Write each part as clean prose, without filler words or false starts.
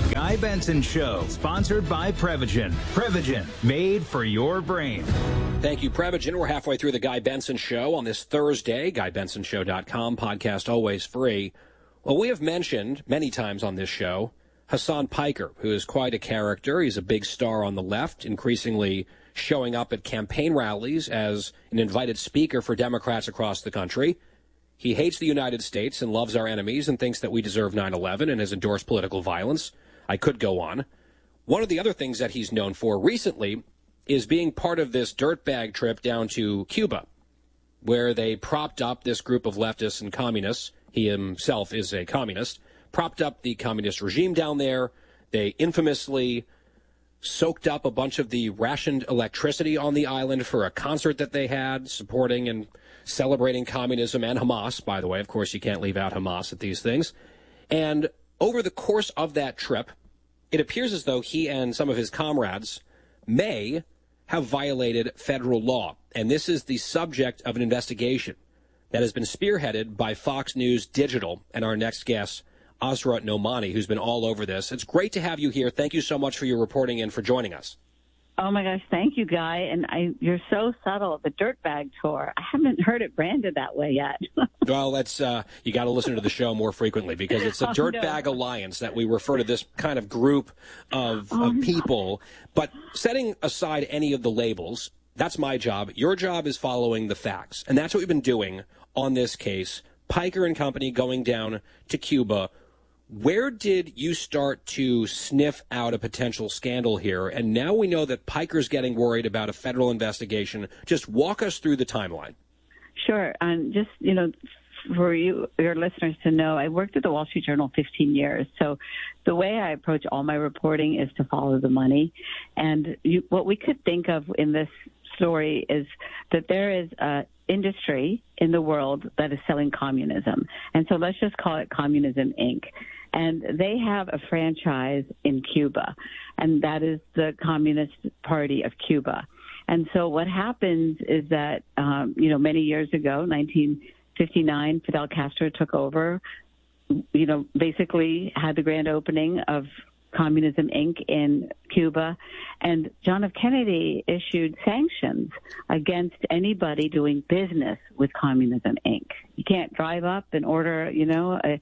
Guy Benson Show, sponsored by Prevagen. Prevagen, made for your brain. Thank you, Prevagen. We're halfway through the Guy Benson Show on this Thursday. GuyBensonShow.com, podcast always free. Well, we have mentioned many times on this show Hasan Piker, who is quite a character. He's a big star on the left, increasingly showing up at campaign rallies as an invited speaker for Democrats across the country. He hates the United States and loves our enemies and thinks that we deserve 9/11 and has endorsed political violence. I could go on. One of the other things that he's known for recently is being part of this dirtbag trip down to Cuba, where they propped up this group of leftists and communists. He himself is a communist, propped up the communist regime down there. They infamously soaked up a bunch of the rationed electricity on the island for a concert that they had, supporting and celebrating communism and Hamas, by the way. Of course, you can't leave out Hamas at these things. And over the course of that trip, it appears as though he and some of his comrades may have violated federal law. And this is the subject of an investigation that has been spearheaded by Fox News Digital and our next guest, Asra Nomani, who's been all over this. It's great to have you here. Thank you so much for your reporting and for joining us. Oh, my gosh. Thank you, Guy. And you're so subtle. The Dirtbag Tour. I haven't heard it branded that way yet. Well, that's you got to listen to the show more frequently because it's a Dirtbag Alliance that we refer to this kind of group of people. But setting aside any of the labels, that's my job. Your job is following the facts. And that's what we've been doing on this case. Piker and company going down to Cuba. Where did you start to sniff out a potential scandal here? And now we know that Piker's getting worried about a federal investigation. Just walk us through the timeline. Sure. And just, for your listeners to know, I worked at the Wall Street Journal 15 years. So the way I approach all my reporting is to follow the money. And what we could think of in this story is that there is a industry in the world that is selling communism. And so let's just call it Communism, Inc. And they have a franchise in Cuba, and that is the Communist Party of Cuba. And so what happens is that, many years ago, 1959, Fidel Castro took over, basically had the grand opening of Communism, Inc. in Cuba, and John F. Kennedy issued sanctions against anybody doing business with Communism, Inc. You can't drive up and order, a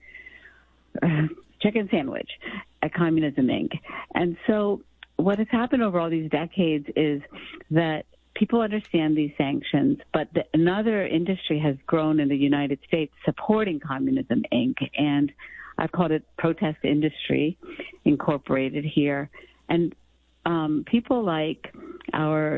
chicken sandwich at Communism, Inc. And so what has happened over all these decades is that people understand these sanctions, but another industry has grown in the United States supporting Communism, Inc., and I've called it Protest Industry Incorporated here. And people like our,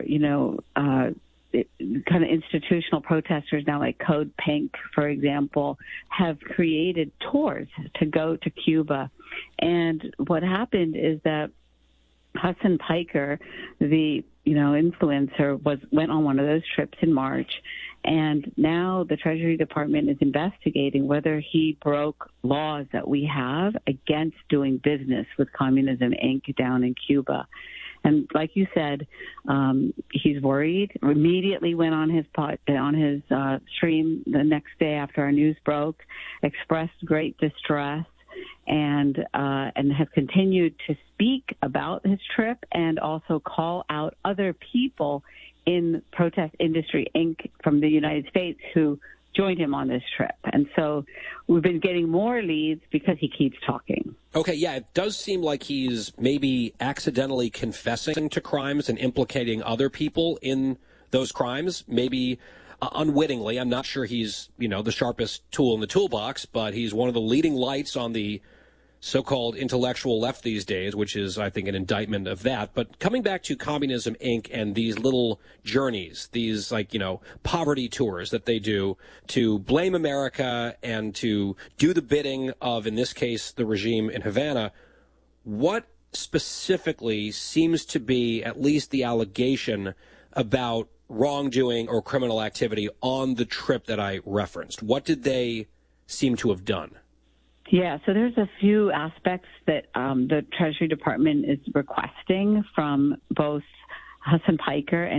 kind of institutional protesters now, like Code Pink, for example, have created tours to go to Cuba. And what happened is that Hasan Piker, the influencer, went on one of those trips in March, and now the Treasury Department is investigating whether he broke laws that we have against doing business with Communism, Inc. down in Cuba. And like you said, he's worried. Immediately went on his stream the next day after our news broke, expressed great distress, and has continued to speak about his trip and also call out other people in Protest Industry, Inc. from the United States who joined him on this trip. And so we've been getting more leads because he keeps talking. Okay, yeah, it does seem like he's maybe accidentally confessing to crimes and implicating other people in those crimes, maybe unwittingly. I'm not sure he's, the sharpest tool in the toolbox, but he's one of the leading lights on the so-called intellectual left these days, which is, I think, an indictment of that. But coming back to Communism, Inc. and these little journeys, these, poverty tours that they do to blame America and to do the bidding of, in this case, the regime in Havana, what specifically seems to be at least the allegation about wrongdoing or criminal activity on the trip that I referenced? What did they seem to have done? Yeah, so there's a few aspects that the Treasury Department is requesting from both Hasan Piker and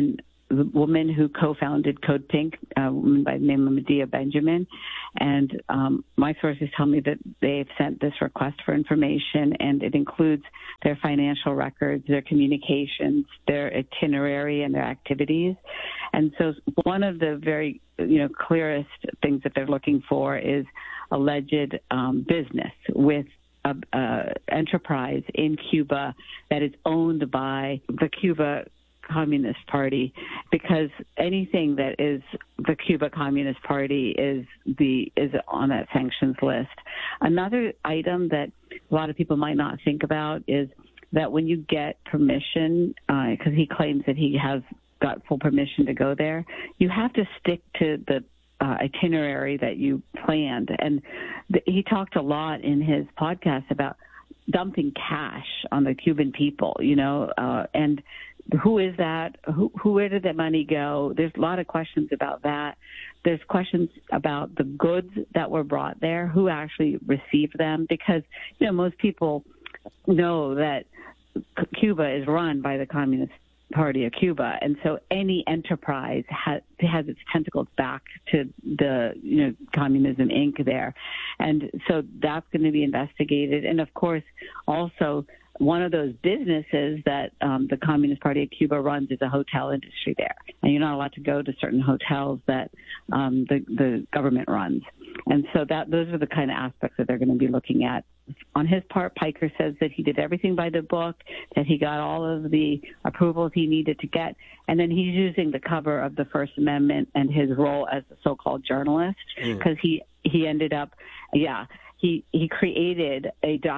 the woman who co-founded Code Pink, a woman by the name of Medea Benjamin. And my sources tell me that they've sent this request for information, and it includes their financial records, their communications, their itinerary, and their activities. And so one of the very, clearest things that they're looking for is alleged business with enterprise in Cuba that is owned by the Cuba Communist Party, because anything that is the Cuba Communist Party is on that sanctions list. Another item that a lot of people might not think about is that when you get permission, because he claims that he has got full permission to go there, you have to stick to the itinerary that you planned. And he talked a lot in his podcast about dumping cash on the Cuban people, and who is that? Where did that money go? There's a lot of questions about that. There's questions about the goods that were brought there, who actually received them, because, most people know that Cuba is run by the Communist Party of Cuba, and so any enterprise has its tentacles back to the Communism Inc. there, and so that's going to be investigated. And of course, also one of those businesses that the Communist Party of Cuba runs is a hotel industry there, and you're not allowed to go to certain hotels that the government runs. And so those are the kind of aspects that they're going to be looking at. On his part, Piker says that he did everything by the book, that he got all of the approvals he needed to get, and then he's using the cover of the First Amendment and his role as a so-called journalist, because he ended up, he created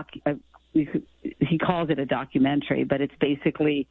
he calls it a documentary, but it's basically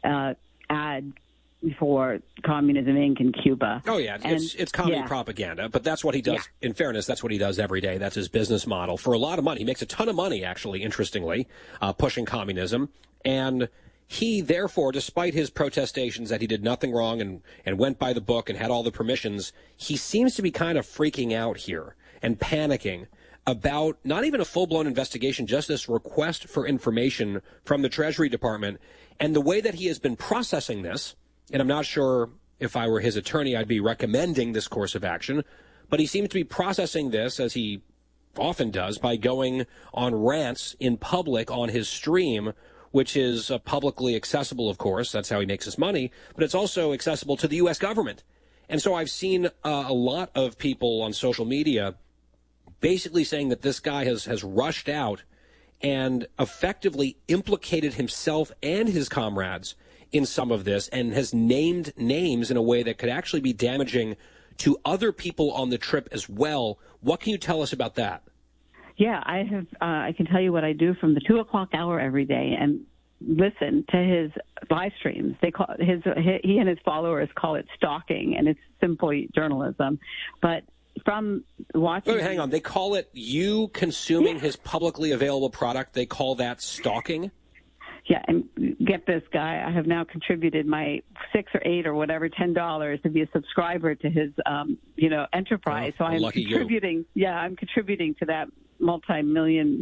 ad for Communism Inc. in Cuba. Oh, yeah. It's comedy propaganda, but that's what he does. Yeah. In fairness, that's what he does every day. That's his business model for a lot of money. He makes a ton of money, actually, interestingly, pushing communism. And he, therefore, despite his protestations that he did nothing wrong and went by the book and had all the permissions, he seems to be kind of freaking out here and panicking about not even a full-blown investigation, just this request for information from the Treasury Department. And the way that he has been processing this, and I'm not sure if I were his attorney, I'd be recommending this course of action, but he seems to be processing this, as he often does, by going on rants in public on his stream, which is publicly accessible, of course. That's how he makes his money, but it's also accessible to the U.S. government. And so I've seen a lot of people on social media basically saying that this guy has rushed out and effectively implicated himself and his comrades in some of this, and has named names in a way that could actually be damaging to other people on the trip as well. What can you tell us about that? Yeah, I can tell you what I do from the 2 o'clock hour every day and listen to his live streams. He and his followers call it stalking, and it's simply journalism. But from watching... Wait, hang on. They call it you consuming his publicly available product. They call that stalking? Yeah, and get this, guy, I have now contributed my $6 or $8 or whatever, $10 to be a subscriber to his, enterprise. So I'm contributing. You. Yeah, I'm contributing to that multi-million,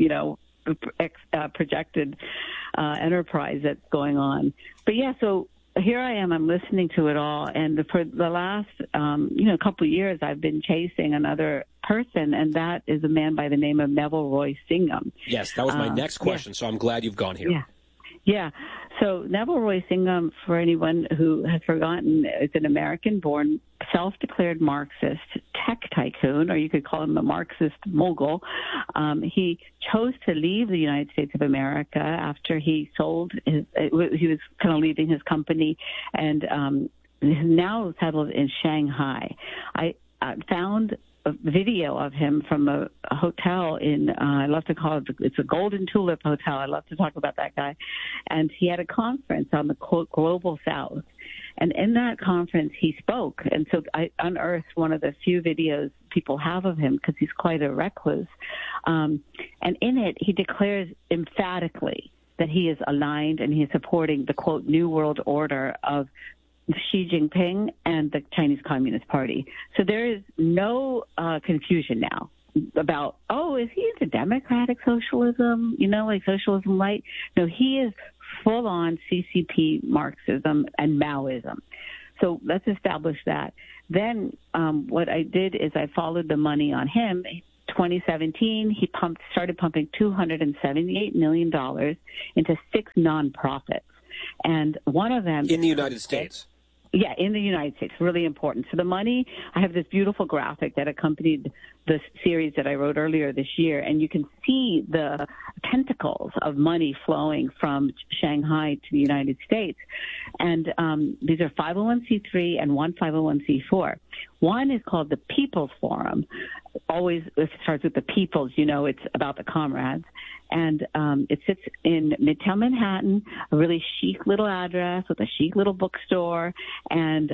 projected enterprise that's going on. But yeah, so here I am. I'm listening to it all, and for the last, couple of years, I've been chasing another person, and that is a man by the name of Neville Roy Singham. Yes, that was my next question. So I'm glad you've gone here. Yeah. Yeah. So Neville Roy Singham, for anyone who has forgotten, is an American-born, self-declared Marxist tech tycoon, or you could call him a Marxist mogul. He chose to leave the United States of America after he sold he was kind of leaving his company, and is now settled in Shanghai. I found a video of him from a hotel in, I love to call it's a Golden Tulip Hotel. I love to talk about that guy. And he had a conference on the Global South. And in that conference, he spoke. And so I unearthed one of the few videos people have of him, because he's quite a recluse. And in it, he declares emphatically that he is aligned and he is supporting the, quote, New World Order of Xi Jinping and the Chinese Communist Party. So there is no confusion now about, is he into democratic socialism, like socialism light? No, he is full-on CCP Marxism and Maoism. So let's establish that. Then what I did is I followed the money on him. 2017, he started pumping $278 million into 6 nonprofits. And one of them... In the United States. Yeah, in the United States. Really important. So the money, I have this beautiful graphic that accompanied the series that I wrote earlier this year, and you can see the tentacles of money flowing from Shanghai to the United States. And these are 501c3 and one 501c4. One is called the People's Forum. Always, if it starts with the people's, it's about the comrades. And it sits in Midtown Manhattan, a really chic little address with a chic little bookstore, and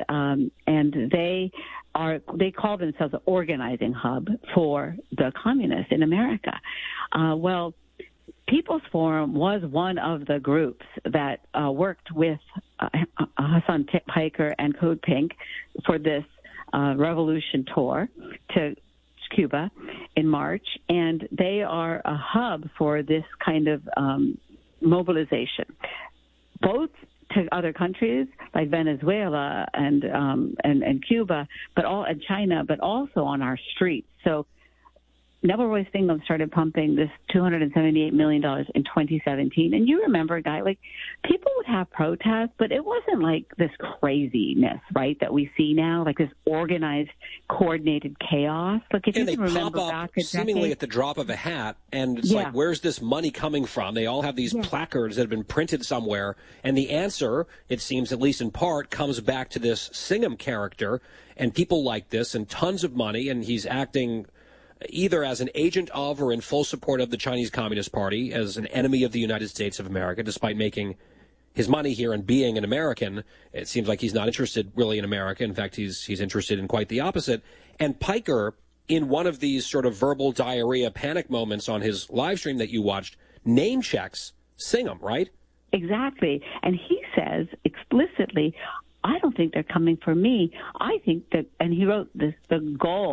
they call themselves an organizing hub for the communists in America. Well, People's Forum was one of the groups that worked with Hasan Piker and Code Pink for this revolution tour to Cuba in March, and they are a hub for this kind of mobilization, both to other countries like Venezuela and Cuba, and China, but also on our streets. So Neville Roy Singham started pumping this $278 million in 2017. And you remember, Guy, people would have protests, but it wasn't like this craziness, right, that we see now, like this organized, coordinated chaos. If you can remember back a decade, seemingly at the drop of a hat, and it's like, where's this money coming from? They all have these placards that have been printed somewhere, and the answer, it seems, at least in part, comes back to this Singham character and people like this and tons of money, and he's acting either as an agent of or in full support of the Chinese Communist Party, as an enemy of the United States of America, despite making his money here and being an American. It seems like he's not interested really in America. In fact, he's interested in quite the opposite. And Piker, in one of these sort of verbal diarrhea panic moments on his live stream that you watched, name checks Singham, right? Exactly. And he says explicitly, I don't think they're coming for me. I think that, and he wrote this, the goal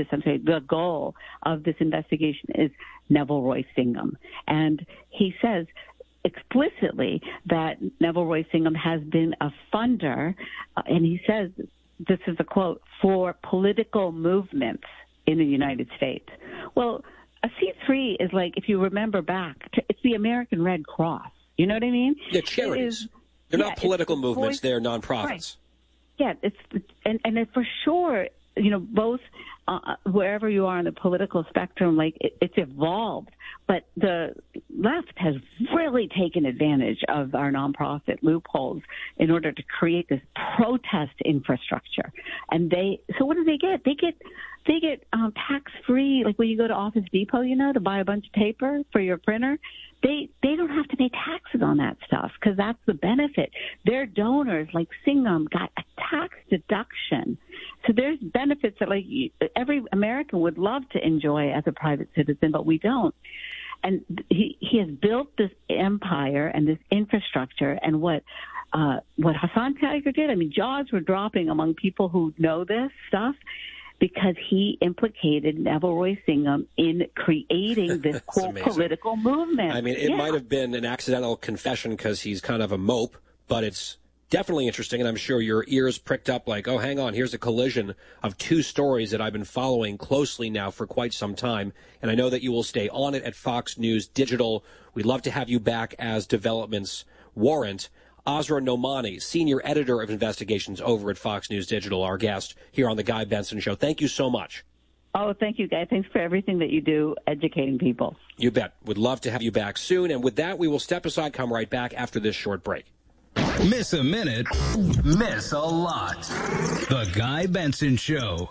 of this investigation is Neville Roy Singham. And he says explicitly that Neville Roy Singham has been a funder, and he says, this is a quote, for political movements in the United States. Well, a C3 is like, if you remember back, it's the American Red Cross. You know what I mean? Yeah, charities. They're not political movements; they're nonprofits. Right. Yeah, and for sure, both wherever you are on the political spectrum, it's evolved. But the left has really taken advantage of our nonprofit loopholes in order to create this protest infrastructure. And so what do they get? They get tax-free, like when you go to Office Depot, to buy a bunch of paper for your printer. They don't have to pay taxes on that stuff because that's the benefit. Their donors, like Singham, got a tax deduction. So there's benefits that every American would love to enjoy as a private citizen, but we don't. And he has built this empire and this infrastructure. And what Hasan Piker did, jaws were dropping among people who know this stuff, because he implicated Neville Roy Singham in creating this whole political movement. It might have been an accidental confession because he's kind of a mope, but it's definitely interesting, and I'm sure your ears pricked up like, oh, hang on, here's a collision of two stories that I've been following closely now for quite some time, and I know that you will stay on it at Fox News Digital. We'd love to have you back as developments warrant. Asra Nomani, senior editor of investigations over at Fox News Digital, our guest here on The Guy Benson Show. Thank you so much. Oh, thank you, Guy. Thanks for everything that you do educating people. You bet. Would love to have you back soon. And with that, we will step aside, come right back after this short break. Miss a minute, miss a lot. The Guy Benson Show.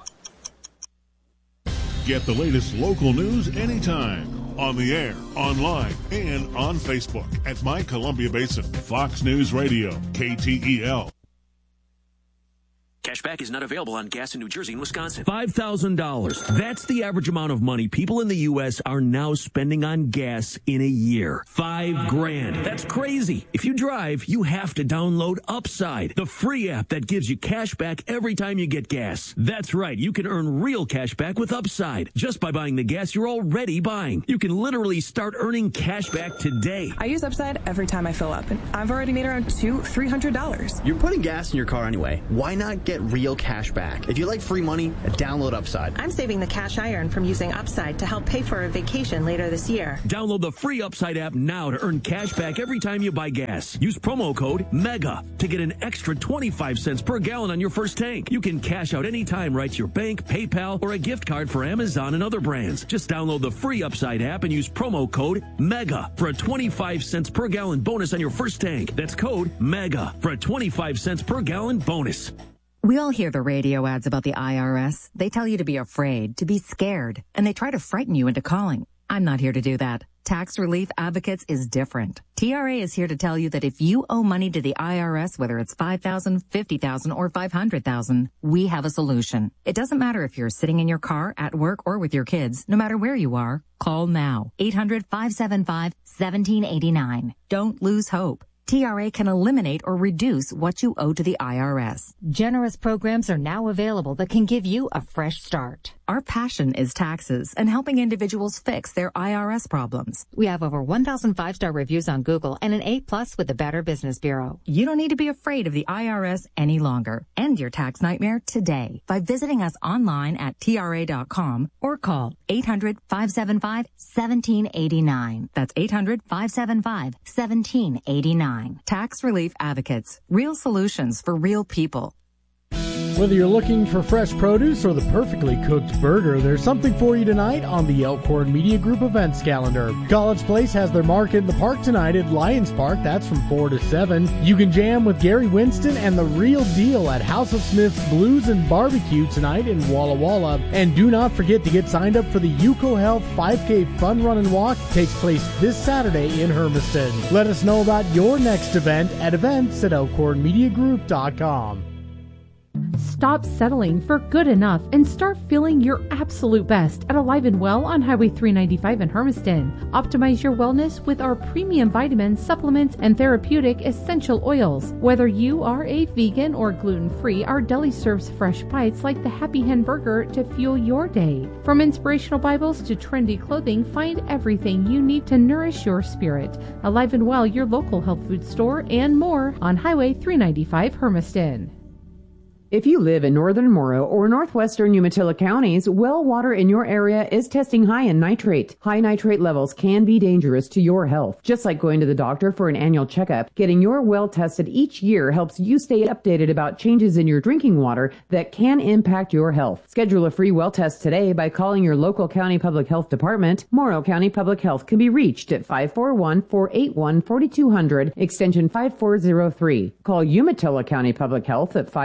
Get the latest local news anytime. On the air, online, and on Facebook at My Columbia Basin, Fox News Radio, KTEL. Catch Cashback is not available on gas in New Jersey and Wisconsin. $5,000. That's the average amount of money people in the U.S. are now spending on gas in a year. $5,000. That's crazy. If you drive, you have to download Upside, the free app that gives you cash back every time you get gas. That's right. You can earn real cash back with Upside just by buying the gas you're already buying. You can literally start earning cash back today. I use Upside every time I fill up, and I've already made around $300. You're putting gas in your car anyway. Why not get real cash back? If you like free money, download Upside. I'm saving the cash I earn from using Upside to help pay for a vacation later this year. Download the free Upside app now to earn cash back every time you buy gas. Use promo code MEGA to get an extra 25 cents per gallon on your first tank. You can cash out anytime right to your bank, PayPal, or a gift card for Amazon and other brands. Just download the free Upside app and use promo code MEGA for a 25 cents per gallon bonus on your first tank. That's code MEGA for a 25 cents per gallon bonus. We all hear the radio ads about the IRS. They tell you to be afraid, to be scared, and they try to frighten you into calling. I'm not here to do that. Tax Relief Advocates is different. TRA is here to tell you that if you owe money to the IRS, whether it's $5,000, $50,000, or $500,000, we have a solution. It doesn't matter if you're sitting in your car, at work, or with your kids. No matter where you are, call now. 800-575-1789. Don't lose hope. TRA can eliminate or reduce what you owe to the IRS. Generous programs are now available that can give you a fresh start. Our passion is taxes and helping individuals fix their IRS problems. We have over 1,000 5-star reviews on Google and an A+ with the Better Business Bureau. You don't need to be afraid of the IRS any longer. End your tax nightmare today by visiting us online at TRA.com or call 800-575-1789. That's 800-575-1789. Tax Relief Advocates. Real solutions for real people. Whether you're looking for fresh produce or the perfectly cooked burger, there's something for you tonight on the Elkhorn Media Group events calendar. College Place has their Market in the Park tonight at Lions Park. That's from 4 to 7. You can jam with Gary Winston and The Real Deal at House of Smith's Blues and Barbecue tonight in Walla Walla. And do not forget to get signed up for the Yuko Health 5K Fun Run and Walk. It takes place this Saturday in Hermiston. Let us know about your next event at events@elkhornmediagroup.com. Stop settling for good enough and start feeling your absolute best at Alive and Well on Highway 395 in Hermiston. Optimize your wellness with our premium vitamins, supplements, and therapeutic essential oils. Whether you are a vegan or gluten-free, our deli serves fresh bites like the Happy Hen Burger to fuel your day. From inspirational Bibles to trendy clothing, find everything you need to nourish your spirit. Alive and Well, your local health food store, and more on Highway 395 Hermiston. If you live in northern Morrow or northwestern Umatilla counties, well water in your area is testing high in nitrate. High nitrate levels can be dangerous to your health. Just like going to the doctor for an annual checkup, getting your well tested each year helps you stay updated about changes in your drinking water that can impact your health. Schedule a free well test today by calling your local county public health department. Morrow County Public Health can be reached at 541-481-4200, extension 5403. Call Umatilla County Public Health at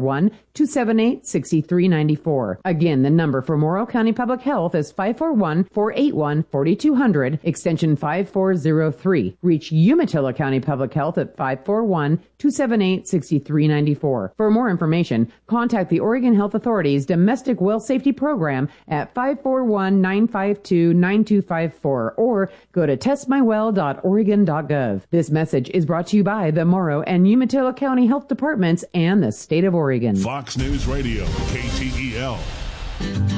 541-278-6394. Again, the number for Morrow County Public Health is 541-481-4200, extension 5403. Reach Umatilla County Public Health at 541-278-6394. For more information, contact the Oregon Health Authority's Domestic Well Safety Program at 541-952-9254 or go to testmywell.oregon.gov. This message is brought to you by the Morrow and Umatilla County Health Departments and the State of Oregon. Fox News Radio, KTEL.